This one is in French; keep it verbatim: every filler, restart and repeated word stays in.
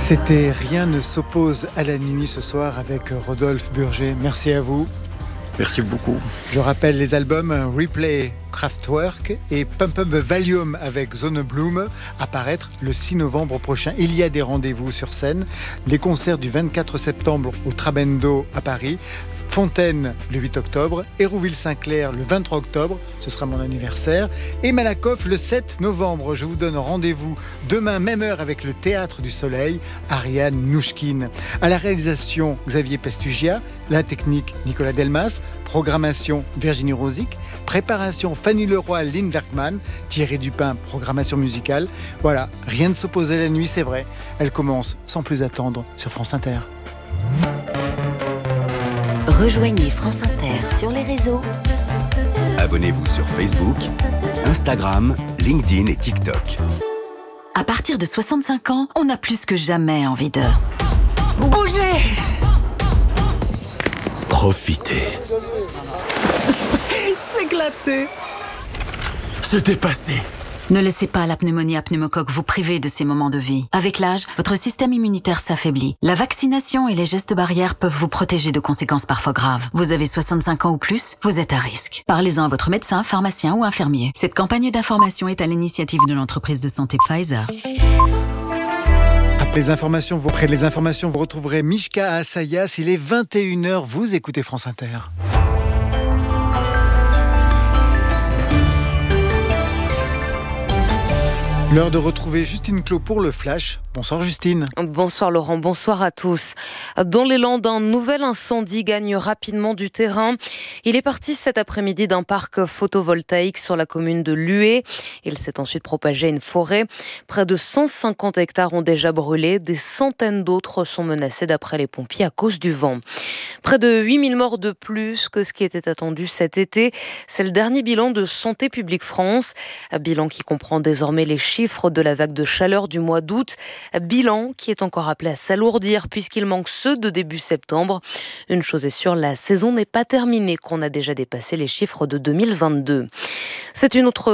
C'était Rien ne s'oppose à la nuit ce soir avec Rodolphe Burger. Merci à vous. Merci beaucoup. Je rappelle les albums Replay, Kraftwerk et Pump Up Valium avec Zone Bloom apparaître le six novembre prochain. Il y a des rendez-vous sur scène. Les concerts du vingt-quatre septembre au Trabendo à Paris, Fontaine le huit octobre, Hérouville-Saint-Clair le vingt-trois octobre, ce sera mon anniversaire, et Malakoff le sept novembre. Je vous donne rendez-vous demain, même heure, avec le Théâtre du Soleil, Ariane Nouchkine. À la réalisation, Xavier Pestugia, la technique, Nicolas Delmas, programmation, Virginie Rosic, préparation, Fanny Leroy, Lynn Werkman, Thierry Dupin, programmation musicale. Voilà, Rien ne s'oppose à la nuit, c'est vrai. Elle commence sans plus attendre sur France Inter. Rejoignez France Inter sur les réseaux. Abonnez-vous sur Facebook, Instagram, LinkedIn et TikTok. À partir de soixante-cinq ans, on a plus que jamais envie de bouger. Profitez. S'éclater. Se dépasser. Ne laissez pas la pneumonie à pneumocoque vous priver de ces moments de vie. Avec l'âge, votre système immunitaire s'affaiblit. La vaccination et les gestes barrières peuvent vous protéger de conséquences parfois graves. Vous avez soixante-cinq ans ou plus, vous êtes à risque. Parlez-en à votre médecin, pharmacien ou infirmier. Cette campagne d'information est à l'initiative de l'entreprise de santé Pfizer. Après les informations, vous, après les informations, vous retrouverez Mishka Assayas. Il est vingt et une heures, vous écoutez France Inter. L'heure de retrouver Justine Clos pour le Flash. Bonsoir Justine. Bonsoir Laurent, bonsoir à tous. Dans les Landes, un nouvel incendie gagne rapidement du terrain. Il est parti cet après-midi d'un parc photovoltaïque sur la commune de Lué. Il s'est ensuite propagé à une forêt. Près de cent cinquante hectares ont déjà brûlé. Des centaines d'autres sont menacés d'après les pompiers à cause du vent. Près de huit mille morts de plus que ce qui était attendu cet été. C'est le dernier bilan de Santé publique France. Un bilan qui comprend désormais les chiffres de la vague de chaleur du mois d'août. Bilan qui est encore appelé à s'alourdir puisqu'il manque ceux de début septembre. Une chose est sûre, la saison n'est pas terminée, qu'on a déjà dépassé les chiffres de deux mille vingt-deux. C'est une autre